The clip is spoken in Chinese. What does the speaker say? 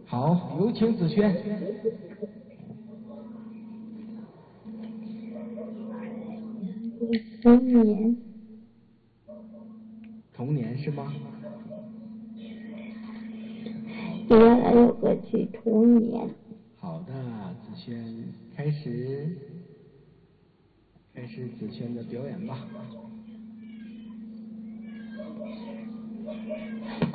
好，有请子轩。 童年。 童年是吗？ 原来有个剧童年。 好的，子轩开始子轩的表演吧。